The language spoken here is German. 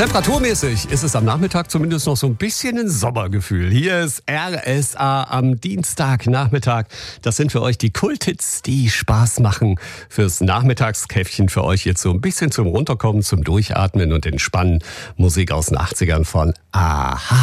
Temperaturmäßig ist es am Nachmittag zumindest noch so ein bisschen ein Sommergefühl. Hier ist RSA am Dienstagnachmittag. Das sind für euch die Kulthits, die Spaß machen. Fürs Nachmittagskäffchen für euch jetzt so ein bisschen zum Runterkommen, zum Durchatmen und Entspannen. Musik aus den 80ern von Aha.